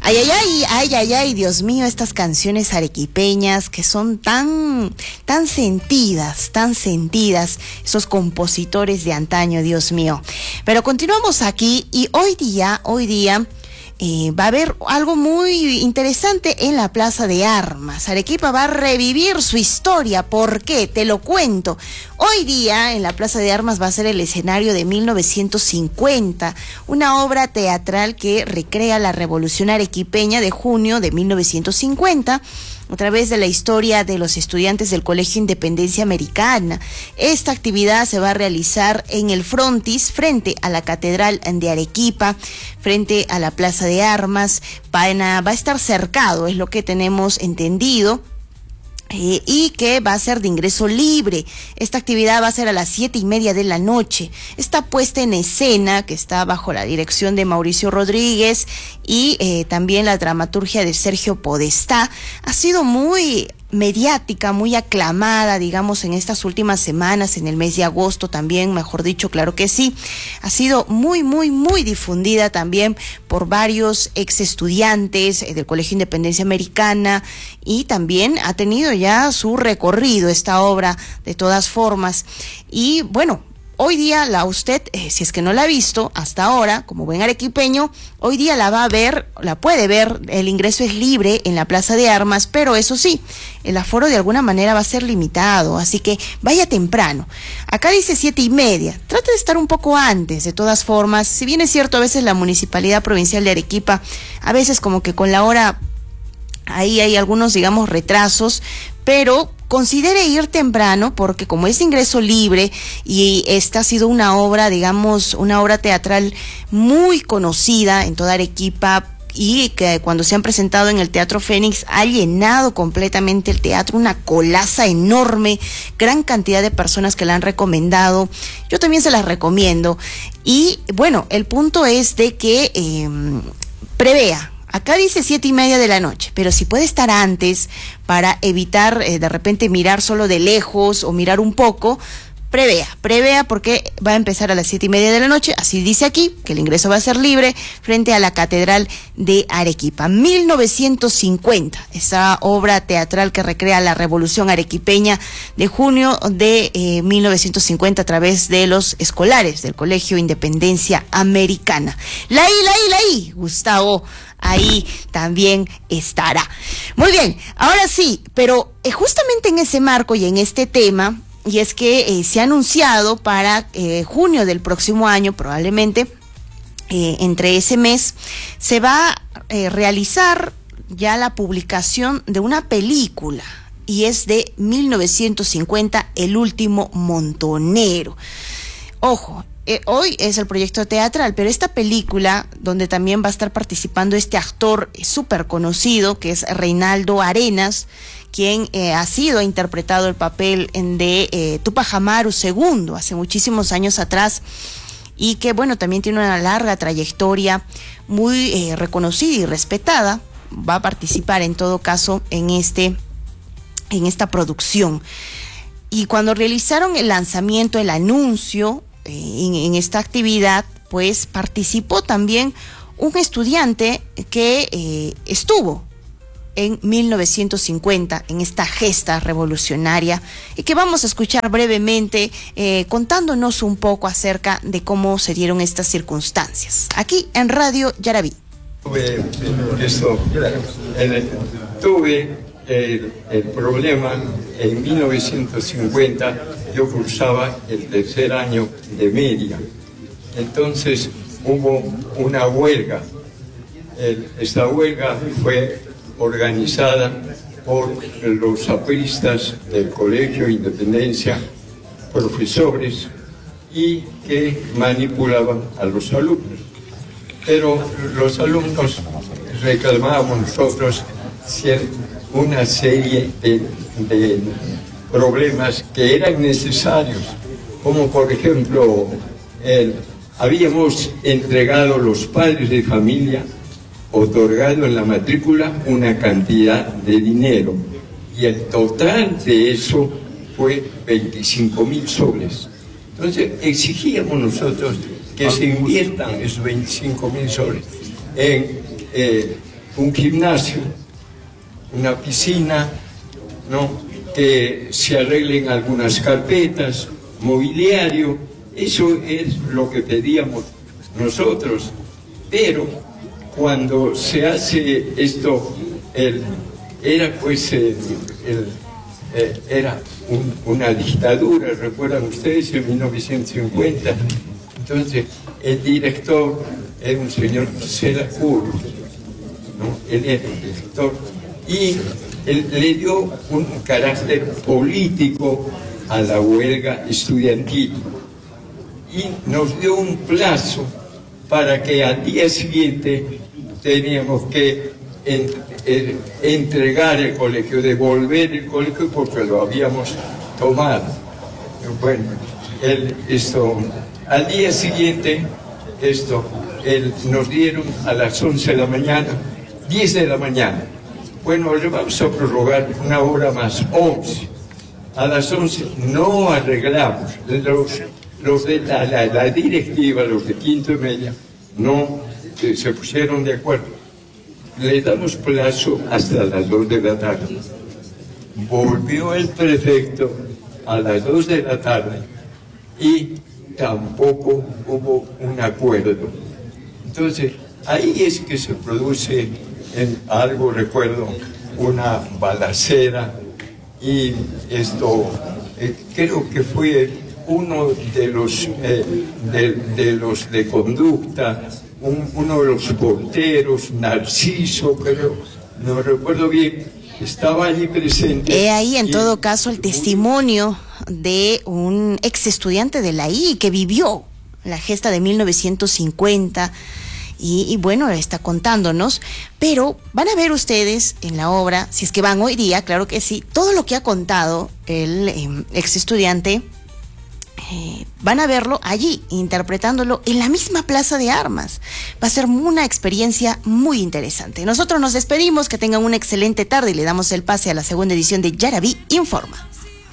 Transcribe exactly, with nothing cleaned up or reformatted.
Ay, ay, ay, ay, ay, ay, Dios mío, estas canciones arequipeñas que son tan, tan sentidas, tan sentidas, esos compositores de antaño, Dios mío. Pero continuamos aquí y hoy día, hoy día, Eh, va a haber algo muy interesante en la Plaza de Armas. Arequipa va a revivir su historia. ¿Por qué? Te lo cuento. Hoy día en la Plaza de Armas va a ser el escenario de mil novecientos cincuenta, una obra teatral que recrea la Revolución Arequipeña de junio de mil novecientos cincuenta, a través de la historia de los estudiantes del Colegio Independencia Americana. Esta actividad se va a realizar en el frontis, frente a la Catedral de Arequipa, frente a la Plaza de Armas. Va a, va a estar cercado, es lo que tenemos entendido. Eh, y que va a ser de ingreso libre. Esta actividad va a ser a las siete y media de la noche. Esta puesta en escena, que está bajo la dirección de Mauricio Rodríguez y eh, también la dramaturgia de Sergio Podestá, ha sido muy mediática, muy aclamada, digamos, en estas últimas semanas, en el mes de agosto también, mejor dicho, claro que sí. Ha sido muy, muy, muy difundida también por varios ex estudiantes del Colegio Independencia Americana, y también ha tenido ya su recorrido esta obra de todas formas. Y bueno, hoy día la usted, eh, si es que no la ha visto hasta ahora, como buen arequipeño, hoy día la va a ver, la puede ver. El ingreso es libre en la Plaza de Armas, pero eso sí, el aforo de alguna manera va a ser limitado, así que vaya temprano. Acá dice siete y media, trate de estar un poco antes, de todas formas. Si bien es cierto, a veces la Municipalidad Provincial de Arequipa, a veces como que con la hora, ahí hay algunos, digamos, retrasos, pero considere ir temprano, porque como es de ingreso libre y esta ha sido una obra, digamos, una obra teatral muy conocida en toda Arequipa, y que cuando se han presentado en el Teatro Fénix ha llenado completamente el teatro, una colaza enorme, gran cantidad de personas que la han recomendado. Yo también se las recomiendo. Y bueno, el punto es de que eh, prevea. Acá dice siete y media de la noche, pero si puede estar antes para evitar eh, de repente mirar solo de lejos o mirar un poco, prevea, prevea porque va a empezar a las siete y media de la noche. Así dice aquí, que el ingreso va a ser libre frente a la Catedral de Arequipa. mil novecientos cincuenta, esa obra teatral que recrea la Revolución Arequipeña de junio de eh, mil novecientos cincuenta a través de los escolares del Colegio Independencia Americana. La I, la I, la I, Gustavo, ahí también estará. Muy bien, ahora sí, pero eh, justamente en ese marco y en este tema, y es que eh, se ha anunciado para eh, junio del próximo año, probablemente eh, entre ese mes, se va a eh, realizar ya la publicación de una película, y es de mil novecientos cincuenta, El último montonero. Ojo, Eh, hoy es el proyecto teatral, pero esta película, donde también va a estar participando este actor eh, súper conocido, que es Reinaldo Arenas, quien eh, ha sido, ha interpretado el papel en de eh, Tupac Amaru segundo, hace muchísimos años atrás, y que bueno, también tiene una larga trayectoria, muy eh, reconocida y respetada. Va a participar en todo caso en este, en esta producción. Y cuando realizaron el lanzamiento, el anuncio, En, en esta actividad, pues participó también un estudiante que eh, estuvo en mil novecientos cincuenta en esta gesta revolucionaria, y que vamos a escuchar brevemente eh, contándonos un poco acerca de cómo se dieron estas circunstancias aquí en Radio Yarabí. Tuve, esto, el, tuve el, el problema en mil novecientos cincuenta. Yo cursaba el tercer año de media, entonces hubo una huelga. El, esta huelga fue organizada por los apristas del Colegio Independencia, profesores, y que manipulaban a los alumnos. Pero los alumnos reclamábamos nosotros una serie de, de problemas que eran necesarios, como por ejemplo, el, habíamos entregado los padres de familia, otorgado en la matrícula una cantidad de dinero, y el total de eso fue veinticinco mil soles. Entonces exigíamos nosotros que se inviertan esos veinticinco mil soles en eh, un gimnasio, una piscina, ¿no? Que se arreglen algunas carpetas, mobiliario, eso es lo que pedíamos nosotros. Pero cuando se hace esto, el, era pues el, el, eh, era un, una dictadura, recuerdan ustedes, en mil novecientos cincuenta. Entonces el director era un señor Seracur, ¿no? Él era el director, y él le dio un carácter político a la huelga estudiantil y nos dio un plazo para que al día siguiente teníamos que en, en, entregar el colegio, devolver el colegio porque lo habíamos tomado. Bueno, el, esto, al día siguiente esto, el, nos dieron a las once de la mañana, diez de la mañana. Bueno, le vamos a prorrogar una hora más, once. A las once no arreglamos. Los, los de la, la, la directiva, los de quinto y media, no eh, se pusieron de acuerdo. Le damos plazo hasta las dos de la tarde. Volvió el prefecto a las dos de la tarde y tampoco hubo un acuerdo. Entonces, ahí es que se produce, en algo recuerdo, una balacera, y esto eh, creo que fue uno de los eh, de, de los de conducta, un, uno de los porteros, Narciso, pero no recuerdo bien, estaba allí presente. He ahí en y, todo caso el testimonio de un ex estudiante de la I que vivió la gesta de mil novecientos cincuenta. Y, y bueno, está contándonos, pero van a ver ustedes en la obra, si es que van hoy día, claro que sí, todo lo que ha contado el eh, ex estudiante, eh, van a verlo allí, interpretándolo en la misma plaza de armas. Va a ser una experiencia muy interesante. Nosotros nos despedimos, que tengan una excelente tarde y le damos el pase a la segunda edición de Yaraví Informa.